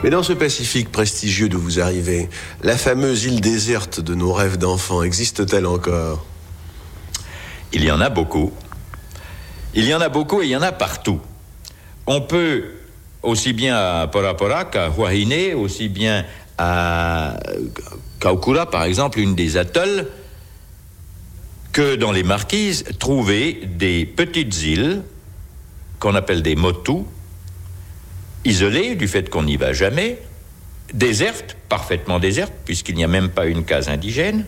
Mais dans ce Pacifique prestigieux d'où vous arrivez, la fameuse île déserte de nos rêves d'enfants existe-t-elle encore ? Il y en a beaucoup. Il y en a beaucoup et il y en a partout. On peut, aussi bien à Porapora qu'à Huahine, aussi bien à Kaukura, par exemple, une des atolls, que dans les Marquises, trouver des petites îles qu'on appelle des motus, isolées du fait qu'on n'y va jamais, désertes, parfaitement désertes, puisqu'il n'y a même pas une case indigène,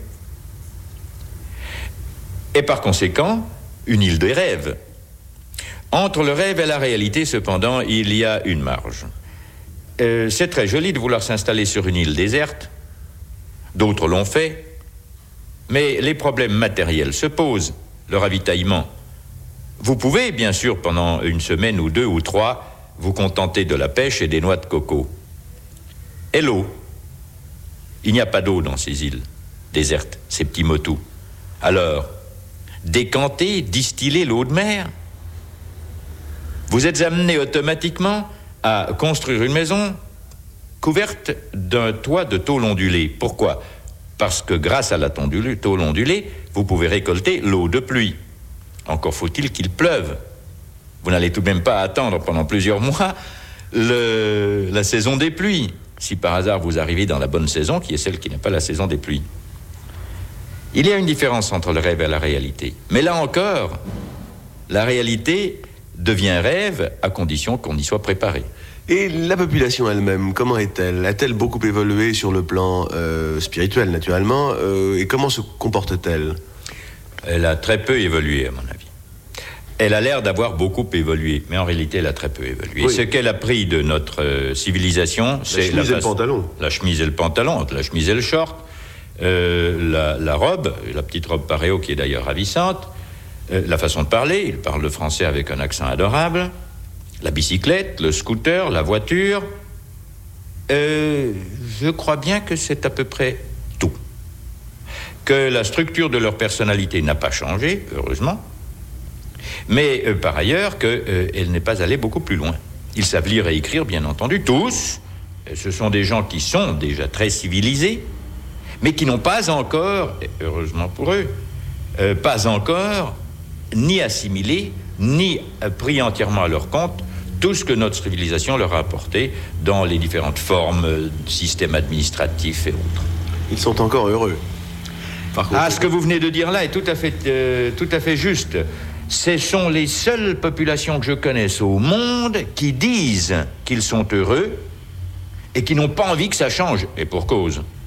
et par conséquent, une île des rêves. Entre le rêve et la réalité, cependant, il y a une marge. C'est très joli de vouloir s'installer sur une île déserte, d'autres l'ont fait, mais les problèmes matériels se posent, le ravitaillement. Vous pouvez, bien sûr, pendant une semaine ou 2 ou 3, vous contenter de la pêche et des noix de coco. Et l'eau. Il n'y a pas d'eau dans ces îles désertes, ces petits motus. Alors, décanter, distiller l'eau de mer. Vous êtes amené automatiquement à construire une maison couverte d'un toit de tôle ondulée. Pourquoi ? Parce que grâce à la tôle ondulée, vous pouvez récolter l'eau de pluie. Encore faut-il qu'il pleuve. Vous n'allez tout de même pas attendre pendant plusieurs mois la saison des pluies, si par hasard vous arrivez dans la bonne saison, qui est celle qui n'est pas la saison des pluies. Il y a une différence entre le rêve et la réalité. Mais là encore, la réalité devient rêve à condition qu'on y soit préparé. Et la population elle-même, comment est-elle ? A-t-elle beaucoup évolué sur le plan spirituel, naturellement et comment se comporte-t-elle ? Elle a très peu évolué, à mon avis. Elle a l'air d'avoir beaucoup évolué, mais en réalité, elle a très peu évolué. Oui. Ce qu'elle a pris de notre civilisation, c'est la chemise et le pantalon. La chemise et le pantalon, la chemise et le short, la robe, la petite robe paréo qui est d'ailleurs ravissante, la façon de parler, il parle le français avec un accent adorable, la bicyclette, le scooter, la voiture. Je crois bien que c'est à peu près tout. Que la structure de leur personnalité n'a pas changé, heureusement, mais par ailleurs qu'elle n'est pas allée beaucoup plus loin. Ils savent lire et écrire, bien entendu, tous. Ce sont des gens qui sont déjà très civilisés, mais qui n'ont pas encore, et heureusement pour eux, pas encore ni assimilé, ni pris entièrement à leur compte tout ce que notre civilisation leur a apporté dans les différentes formes, systèmes administratifs et autres. Ils sont encore heureux. Par contre, ce que vous venez de dire là est tout à fait juste. Ce sont les seules populations que je connaisse au monde qui disent qu'ils sont heureux et qui n'ont pas envie que ça change, et pour cause.